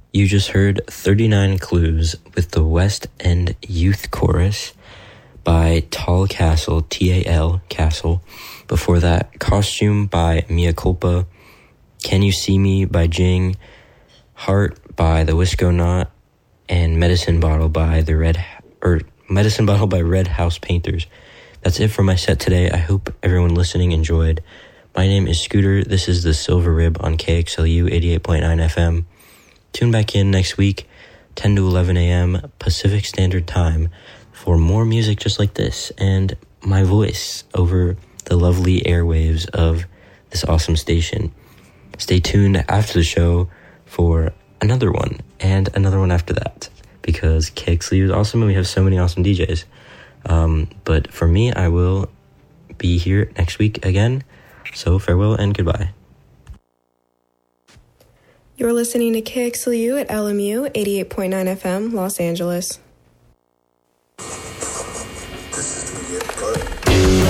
You just heard 39 Clues with the West End Youth Chorus by Tall Castle, T-A-L, Castle. Before that, Costume by Mea Culpa, Can You See Me by Jing, Heart by the Wisco Knot, and Medicine Bottle by Red House Painters. That's it for my set today. I hope everyone listening enjoyed. My name is Scooter. This is the Silver Rib on KXLU 88.9 FM. Tune back in next week, 10 to 11 a.m. Pacific Standard Time, for more music just like this and my voice over the lovely airwaves of this awesome station. Stay tuned after the show for another one and another one after that, because KXLU is awesome and we have so many awesome DJs. But for me, I will be here next week again. So farewell and goodbye. You're listening to KXLU at LMU 88.9 FM, Los Angeles.